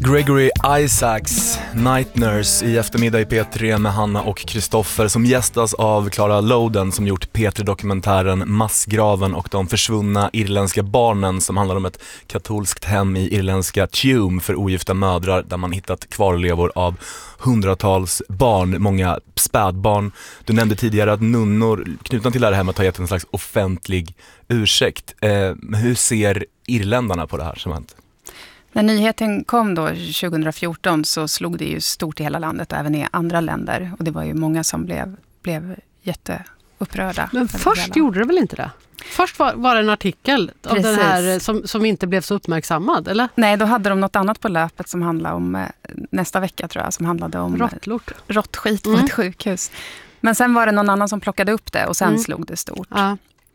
Gregory Isaacs, Night Nurse i eftermiddag i P3 med Hanna och Kristoffer som gästas av Clara Loden som gjort P3-dokumentären Massgraven och de försvunna irländska barnen som handlar om ett katolskt hem i irländska Tuam för ogifta mödrar där man hittat kvarlevor av hundratals barn, många spädbarn. Du nämnde tidigare att nunnor knutna till det här hemmet har gett en slags offentlig ursäkt. Hur ser irländarna på det här som hänt? När nyheten kom då 2014 så slog det ju stort i hela landet och även i andra länder. Och det var ju många som blev jätteupprörda. Men först gjorde det väl inte det? Först var det en artikel av den här som inte blev så uppmärksammad, eller? Nej, då hade de något annat på löpet som handlade om nästa vecka tror jag, som handlade om råttskit på ett sjukhus. Men sen var det någon annan som plockade upp det och sen slog det stort. Ja.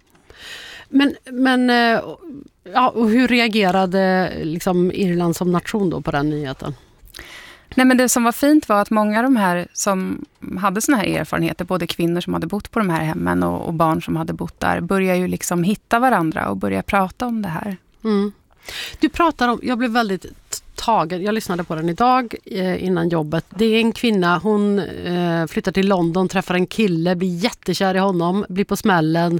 Men och hur reagerade liksom Irland som nation då på den nyheten? Nej, men det som var fint var att många av de här som hade såna här erfarenheter, både kvinnor som hade bott på de här hemmen och barn som hade bott där, börjar ju liksom hitta varandra och börja prata om det här. Mm. Du pratar om, jag blev väldigt tagen, jag lyssnade på den idag innan jobbet. Det är en kvinna, hon flyttar till London, träffar en kille, blir jättekär i honom, blir på smällen,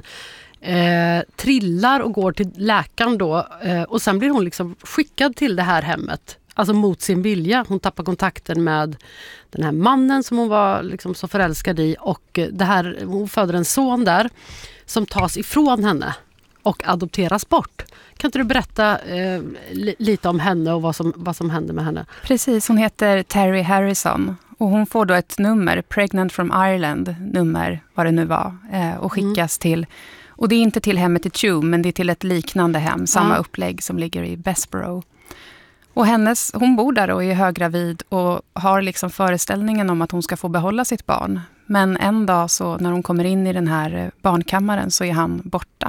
trillar och går till läkaren då och sen blir hon liksom skickad till det här hemmet. Alltså mot sin vilja. Hon tappar kontakten med den här mannen som hon var liksom så förälskad i och hon föder en son där som tas ifrån henne och adopteras bort. Kan inte du berätta lite om henne och vad som hände med henne? Precis, hon heter Terry Harrison och hon får då ett nummer, Pregnant from Ireland, nummer vad det nu var, och skickas till. Och det är inte till hemmet i Tuam, men det är till ett liknande hem, samma upplägg som ligger i Bessborough. Och hon bor där och är höggravid och har liksom föreställningen om att hon ska få behålla sitt barn. Men en dag så när hon kommer in i den här barnkammaren så är han borta.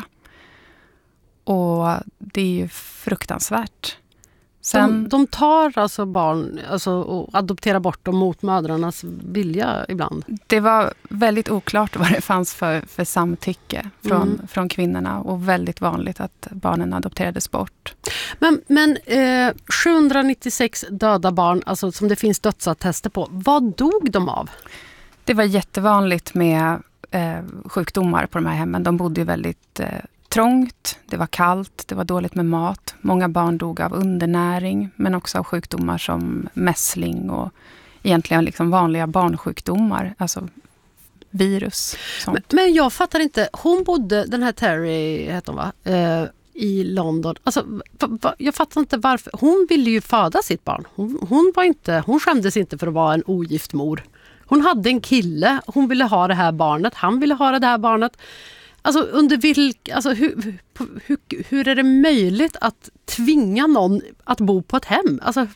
Och det är ju fruktansvärt. De tar alltså barn och adopterar bort dem mot mödrarnas vilja ibland. Det var väldigt oklart vad det fanns för samtycke från kvinnorna och väldigt vanligt att barnen adopterades bort. Men 796 döda barn, alltså som det finns dödsattester på, vad dog de av? Det var jättevanligt med sjukdomar på de här hemmen. De bodde ju väldigt trångt, det var kallt, det var dåligt med mat. Många barn dog av undernäring men också av sjukdomar som mässling och egentligen liksom vanliga barnsjukdomar, alltså virus. Men jag fattar inte, hon bodde, den här Terry heter hon va? I London. Alltså, jag fattar inte varför. Hon ville ju föda sitt barn. Hon skämdes inte för att vara en ogift mor. Hon hade en kille, hon ville ha det här barnet, han ville ha det här barnet. Alltså hur är det möjligt att tvinga någon att bo på ett hem? Alltså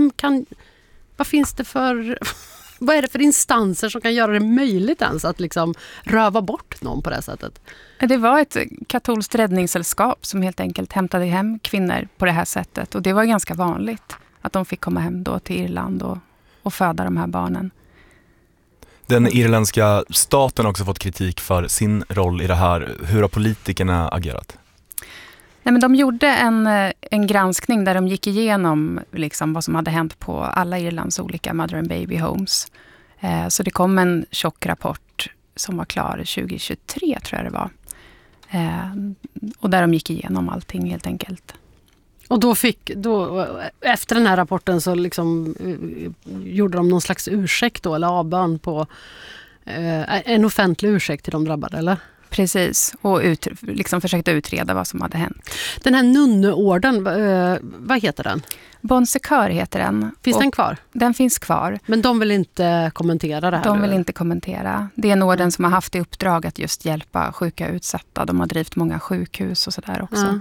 vad är det för instanser som kan göra det möjligt ens att liksom röva bort någon på det sättet? Det var ett katolskt räddningssällskap som helt enkelt hämtade hem kvinnor på det här sättet. Och det var ganska vanligt att de fick komma hem då till Irland och föda de här barnen. Den irländska staten har också fått kritik för sin roll i det här. Hur har politikerna agerat? Nej, men de gjorde en granskning där de gick igenom liksom vad som hade hänt på alla Irlands olika mother and baby homes. Så det kom en tjock rapport som var klar 2023 tror jag det var. Och där de gick igenom allting helt enkelt. Och då efter den här rapporten så liksom gjorde de någon slags ursäkt då, eller avbön på en offentlig ursäkt till de drabbade, eller? Precis, och liksom försökte utreda vad som hade hänt. Den här nunneorden, vad heter den? Bon Secours heter den. Finns den kvar? Den finns kvar. Men de vill inte kommentera det här? De vill inte kommentera. Det är en orden som har haft i uppdrag att just hjälpa sjuka utsatta. De har drivit många sjukhus och sådär också.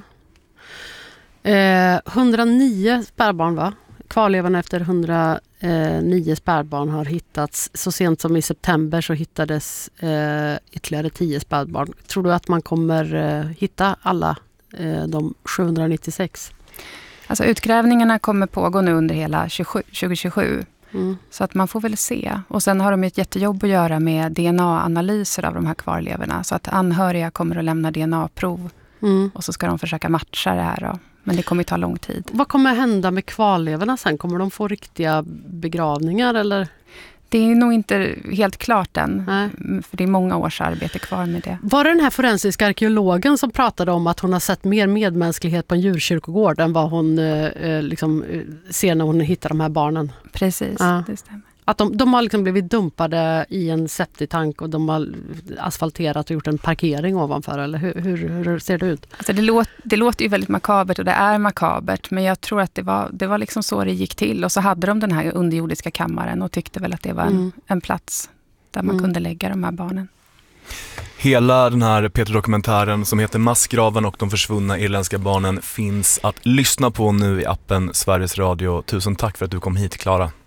109 spädbarn va? Kvarlevarna efter 109 spädbarn har hittats. Så sent som i september så hittades ytterligare 10 spädbarn. Tror du att man kommer hitta alla de 796? Alltså utgrävningarna kommer pågå nu under hela 2027. Så att man får väl se. Och sen har de ett jättejobb att göra med DNA-analyser av de här kvarlevorna. Så att anhöriga kommer att lämna DNA-prov. Och så ska de försöka matcha det här då, Men det kommer ta lång tid. Vad kommer hända med kvarlevorna sen? Kommer de få riktiga begravningar eller? Det är nog inte helt klart än, Nej. för det är många års arbete kvar med det. Var det den här forensiska arkeologen som pratade om att hon har sett mer medmänsklighet på en djurkyrkogård än vad hon ser när hon hittar de här barnen? Precis, Ja. det stämmer. Att de har liksom blivit dumpade i en septitank och de har asfalterat och gjort en parkering ovanför, eller hur ser det ut? Alltså det låter ju väldigt makabert och det är makabert, men jag tror att det var liksom så det gick till. Och så hade de den här underjordiska kammaren och tyckte väl att det var en plats där man kunde lägga de här barnen. Hela den här P3-dokumentären som heter Massgraven och de försvunna irländska barnen finns att lyssna på nu i appen Sveriges Radio. Tusen tack för att du kom hit, Klara.